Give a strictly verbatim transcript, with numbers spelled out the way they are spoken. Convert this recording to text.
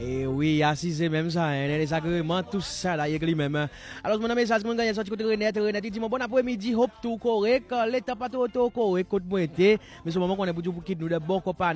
Et oui, assis c'est même ça, hein, les sacrements, tout ça là, il y a même. Alors, mon message, mon gars, sorti côté Renette, Renette, il dit, bon après-midi, hop, tout correct, l'état pas tout correct, côté pointé, mais ce moment qu'on est pour dire pour quitter nous de bons copains.